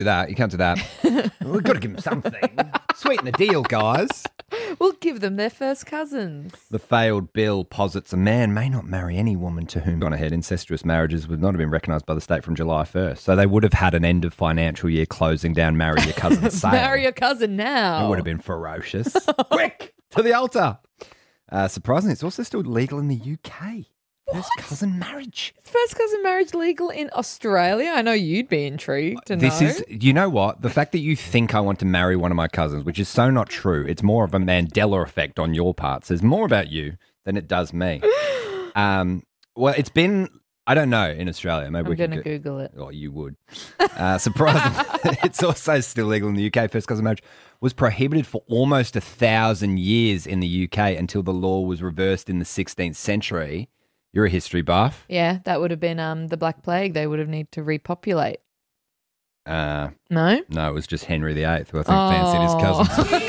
do that. You can't do that. We've got to give them something. Sweeten the deal, guys. We'll give them their first cousins. The failed bill posits a man may not marry any woman to whom gone ahead. Incestuous marriages would not have been recognised by the state from July 1st. So they would have had an end of financial year closing down marry your cousin sale. Marry your cousin now. It would have been ferocious. Quick, to the altar. Surprisingly, it's also still legal in the UK. First cousin marriage. Is first cousin marriage legal in Australia? I know you'd be intrigued to know. You know what? The fact that you think I want to marry one of my cousins, which is so not true, it's more of a Mandela effect on your part, says more about you than it does me. Well, it's been, I don't know, in Australia. Maybe I'm going to Google it. Oh, you would. Surprisingly, it's also still legal in the UK. First cousin marriage was prohibited for almost 1,000 years in the UK until the law was reversed in the 16th century. You're a history buff. Yeah, that would have been the Black Plague. They would have needed to repopulate. No? No, it was just Henry VIII who I think fancied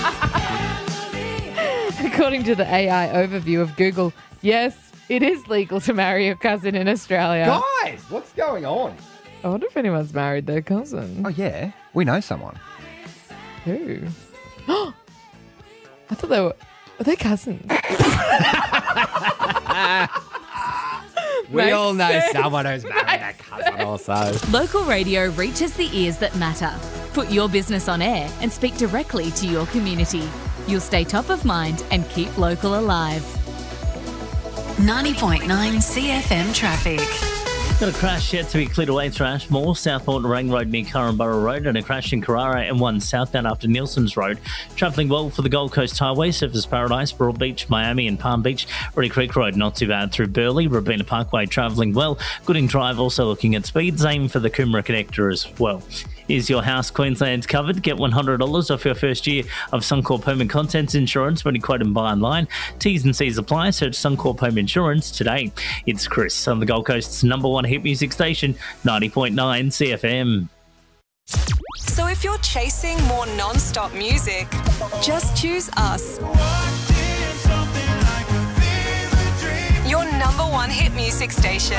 his cousins. According to the AI overview of Google, yes, it is legal to marry your cousin in Australia. Guys, what's going on? I wonder if anyone's married their cousin. Oh, yeah. We know someone. Who? I thought they were... Are they cousins? We all know someone who's married a cousin also. Local radio reaches the ears that matter. Put your business on air and speak directly to your community. You'll stay top of mind and keep local alive. 90.9 CFM traffic. Got a crash yet to be cleared away through Ashmore, Southport and Rang Road near Curramborough Road, and a crash in Carrara M1 southbound after Nielsen's Road. Travelling well for the Gold Coast Highway, Surfers Paradise, Broad Beach, Miami and Palm Beach. Reedy Creek Road not too bad through Burleigh. Robina Parkway travelling well. Gooding Drive also looking at speed. Same for the Coomera connector as well. Is your house Queensland covered? Get $100 off your first year of Suncorp Home and Contents Insurance when you quote and buy online. T's and C's apply. Search Suncorp Home Insurance today. It's Chris on the Gold Coast's #1 hit music station, 90.9 CFM. So if you're chasing more non-stop music, just choose us. Your #1 hit music station.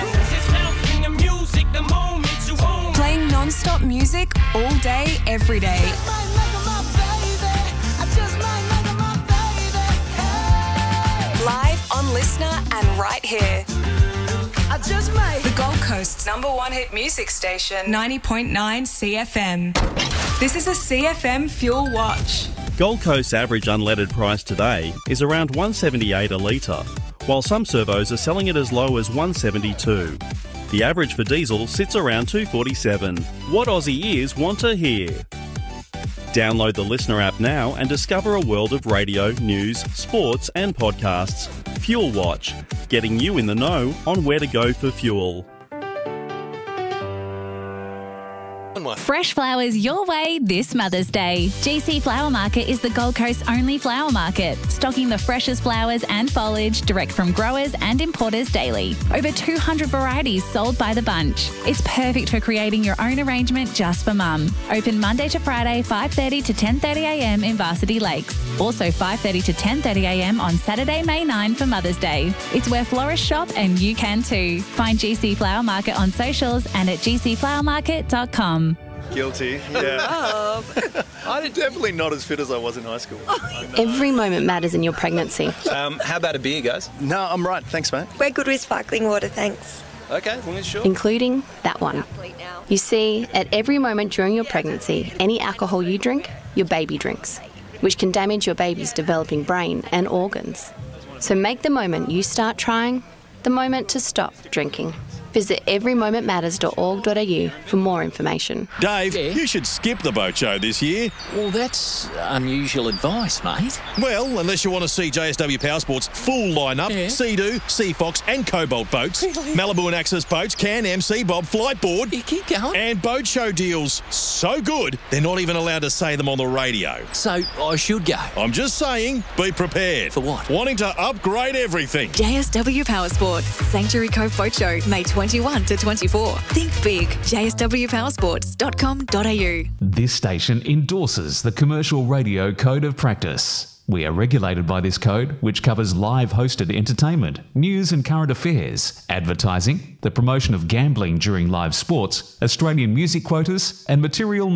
Playing non-stop music all day, every day. Live on Listener and right here. The Gold Coast's #1 hit music station, 90.9 CFM. This is a CFM Fuel Watch. Gold Coast's average unleaded price today is around $1.78 a litre, while some servos are selling it as low as $1.72. The average for diesel sits around $2.47. What Aussie ears want to hear? Download the Listener app now and discover a world of radio, news, sports and podcasts. Fuel Watch, getting you in the know on where to go for fuel. Fresh flowers your way this Mother's Day. GC Flower Market is the Gold Coast's only flower market, stocking the freshest flowers and foliage direct from growers and importers daily. Over 200 varieties sold by the bunch. It's perfect for creating your own arrangement just for mum. Open Monday to Friday, 5:30 to 10:30am in Varsity Lakes. Also 5:30 to 10:30am on Saturday, May 9 for Mother's Day. It's where florists shop and you can too. Find GC Flower Market on socials and at gcflowermarket.com. Guilty, yeah. I'm definitely not as fit as I was in high school. Every moment matters in your pregnancy. How about a beer, guys? No, I'm right. Thanks, mate. We're good with sparkling water, thanks. Okay, well, sure. Including that one. You see, at every moment during your pregnancy, any alcohol you drink, your baby drinks, which can damage your baby's developing brain and organs. So make the moment you start trying the moment to stop drinking. Visit everymomentmatters.org.au for more information. Dave, you should skip the boat show this year. Well, that's unusual advice, mate. Well, unless you want to see JSW Powersports' full lineup, Sea-Doo, Sea Fox and Cobalt boats, Malibu and Axis boats, Can-Am, Sea-Bob, Flightboard, keep going, and boat show deals so good, they're not even allowed to say them on the radio. So I should go? I'm just saying, be prepared. For what? Wanting to upgrade everything. JSW Powersports, Sanctuary Cove Boat Show, May 21 to 24. Think big. JSWPowersports.com.au. This station endorses the Commercial Radio Code of Practice. We are regulated by this code, which covers live hosted entertainment, news and current affairs, advertising, the promotion of gambling during live sports, Australian music quotas, and material